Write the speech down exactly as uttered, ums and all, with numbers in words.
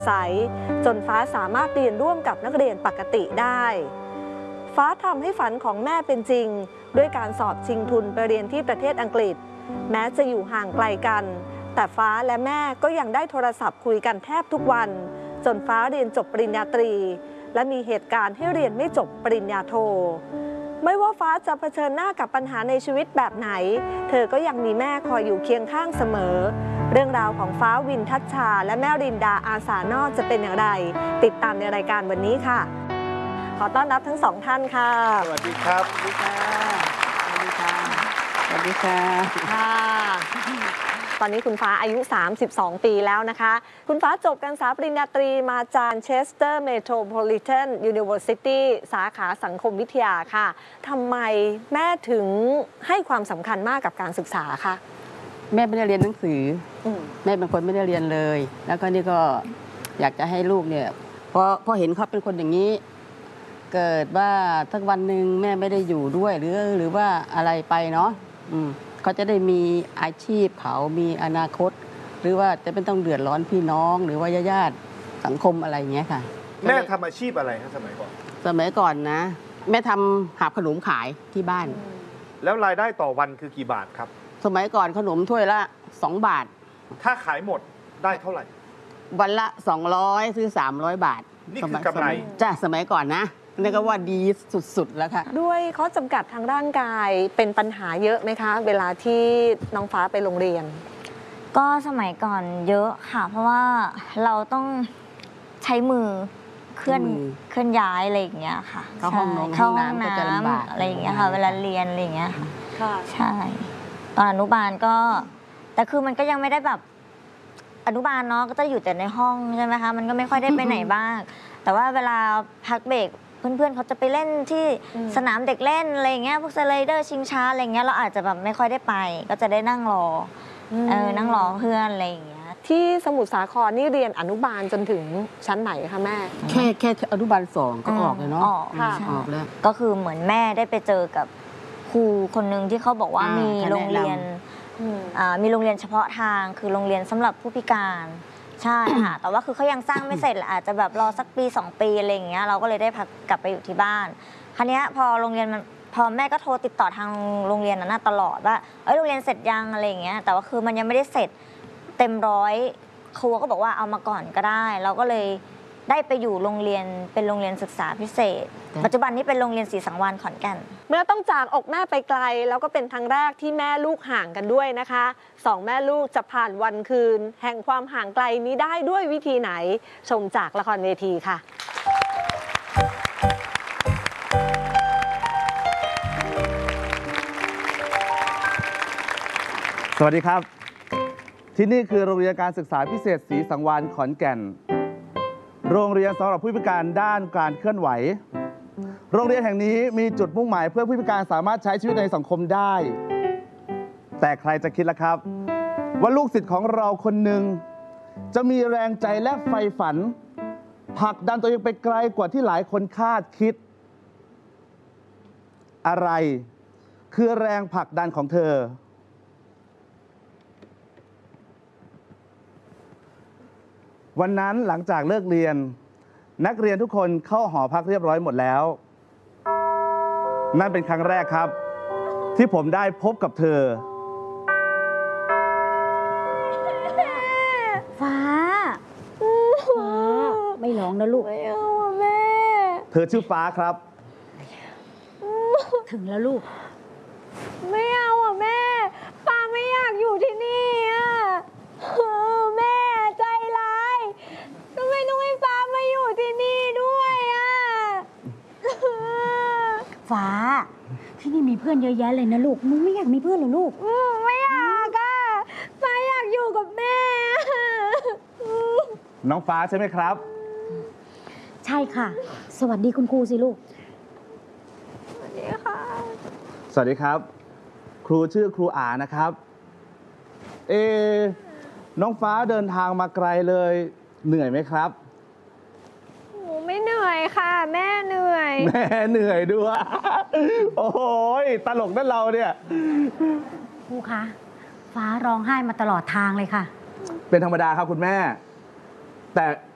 ใสจนฟ้าสามารถเรียนร่วมกับนักเรียนปกติได้ฟ้าทำให้ฝันของแม่เป็นจริงด้วยการสอบชิงทุนไปเรียนที่ประเทศอังกฤษแม้จะอยู่ห่างไกลกันแต่ฟ้าและแม่ก็ยังได้โทรศัพท์คุยกันแทบทุกวันจนฟ้าเรียนจบปริญญาตรีและมีเหตุการณ์ให้เรียนไม่จบปริญญาโทไม่ว่าฟ้าจะเผชิญหน้ากับปัญหาในชีวิตแบบไหนเธอก็ยังมีแม่คอยอยู่เคียงข้างเสมอเรื่องราวของฟ้าวินทัชชาและแม่รินดาอาสานอกจะเป็นอย่างไรติดตามในรายการวันนี้ค่ะขอต้อนรับทั้งสองท่านค่ะสวัสดีครับสวัสดีค่ะสวัสดีค่ะสวัสดีค่ะค่ะตอนนี้คุณฟ้าอายุสามสิบสองปีแล้วนะคะคุณฟ้าจบการศึกษาปริญญาตรีมาจากเชสเตอร์เมโทรโพลิแทนยูนิเวอร์ซิตี้สาขาสังคมวิทยาค่ะทำไมแม่ถึงให้ความสำคัญมากกับการศึกษาคะแม่ไม่ได้เรียนหนังสือแม่เป็นคนไม่ได้เรียนเลยแล้วก็นี่ก็อยากจะให้ลูกเนี่ยพอพอเห็นเขาเป็นคนอย่างนี้เกิดว่าสักวันหนึ่งแม่ไม่ได้อยู่ด้วยหรือหรือว่าอะไรไปเนาะเขาจะได้มีอาชีพเขามีอนาคตหรือว่าจะไม่ต้องเดือดร้อนพี่น้องหรือว่าญาติสังคมอะไรอย่างเงี้ยค่ะแม่ทำอาชีพอะไรครับสมัยก่อนสมัยก่อนนะแม่ทำหาบขนมขายที่บ้านแล้วรายได้ต่อวันคือกี่บาทครับสมัยก่อนขนมถ้วยละสองบาทถ้าขายหมดได้เท่าไหร่วันละสองร้อยซื้อสามร้อยบาทนี่คือกำไรจ้ะสมัยก่อนนะนี่ก็ว่าดีสุดๆแล้วค่ะด้วยข้อจำกัดทางร่างกายเป็นปัญหาเยอะไหมคะเวลาที่น้องฟ้าไปโรงเรียนก็สมัยก่อนเยอะค่ะเพราะว่าเราต้องใช้มือเคลื่อนเคลื่อนย้ายอะไรอย่างเงี้ยค่ะเข้าห้องน้ำเข้าห้องน้ำอะไรอย่างเงี้ยค่ะเวลาเรียนอะไรอย่างเงี้ยค่ะใช่ตอนอนุบาลก็แต่คือมันก็ยังไม่ได้แบบอนุบาลเนาะก็จะอยู่แต่ในห้องใช่ไหมคะมันก็ไม่ค่อยได้ไปไหนบ้างแต่ว่าเวลาพักเบรกเพื่อนๆเขาจะไปเล่นที่สนามเด็กเล่นอะไรเงี้ยพวกสไลเดอร์ชิงช้าอะไรเงี้ยเราอาจจะแบบไม่ค่อยได้ไปก็จะได้นั่งรอเออนั่งรอเพื่อนอะไรอย่างเงี้ยที่สมุทรสาครนี่เรียนอนุบาลจนถึงชั้นไหนคะแม่แค่แค่อนุบาลสองก็ออกเลยเนาะออกออกแล้วก็คือเหมือนแม่ได้ไปเจอกับครูคนหนึ่งที่เขาบอกว่ามีโรงเรียนมีโรงเรียนเฉพาะทางคือโรงเรียนสำหรับผู้พิการใช่ค่ะแต่ว่าคือเขายังสร้างไม่เสร็จอาจจะแบบรอสักปีสองปีอะไรอย่างเงี้ยเราก็เลยได้พักกลับไปอยู่ที่บ้านคราวนี้พอโรงเรียนมันพอแม่ก็โทรติดต่อทางโรงเรียนนั้นตลอดว่าเอ้ยโรงเรียนเสร็จยังอะไรอย่างเงี้ยแต่ว่าคือมันยังไม่ได้เสร็จเต็มร้อยครูก็บอกว่าเอามาก่อนก็ได้เราก็เลยได้ไปอยู่โรงเรียนเป็นโรงเรียนศึกษาพิเศษปัจจุบันนี้เป็นโรงเรียนศรีสังวาลขอนแก่นเมื่อต้องจากอกแม่ไปไกลแล้วก็เป็นครั้งแรกที่แม่ลูกห่างกันด้วยนะคะสองแม่ลูกจะผ่านวันคืนแห่งความห่างไกลนี้ได้ด้วยวิธีไหนชมจากละครเวทีค่ะสวัสดีครับที่นี่คือโรงเรียนการศึกษาพิเศษศรีสังวาลขอนแก่นโรงเรียนสำหรับผู้พิการด้านการเคลื่อนไหวโรงเรียนแห่งนี้มีจุดมุ่งหมายเพื่อผู้พิการสามารถใช้ชีวิตในสังคมได้แต่ใครจะคิดล่ะครับว่าลูกศิษย์ของเราคนหนึ่งจะมีแรงใจและไฟฝันผลักดันตัวเองไปไกลกว่าที่หลายคนคาดคิดอะไรคือแรงผลักดันของเธอวันนั้นหลังจากเลิกเรียนนักเรียนทุกคนเข้าหอพักเรียบร้อยหมดแล้วนั่นเป็นครั้งแรกครับที่ผมได้พบกับเธอฟ้าฟ้าไม่ร้องนะลูกไม่เอาแม่เธอชื่อฟ้าครับถึงแล้วลูกไม่เอาอ่ะแม่ฟ้าไม่อยากอยู่ที่นี่อ่ะแม่ใจร้ายทำไมต้องให้ฟ้ามาอยู่ที่นี่ด้วยอ่ะฟ้าที่นี่มีเพื่อนเยอะแยะเลยนะลูกมึงไม่อยากมีเพื่อนเหรอลูกไม่อยากอ่ะฟ้าอยากอยู่กับแม่น้องฟ้าใช่ไหมครับใช่ค่ะสวัสดีคุณครูสิลูกสวัสดีค่ะสวัสดีครับครูชื่อครูอานะครับเอน้องฟ้าเดินทางมาไกลเลยเหนื่อยไหมครับหนูไม่เหนื่อยค่ะแม่เหนื่อยแม่เหนื่อยด้วยโอ้โหตลกนั่นเราเนี่ยครูคะฟ้าร้องไห้มาตลอดทางเลยค่ะเป็นธรรมดาครับคุณแม่แต่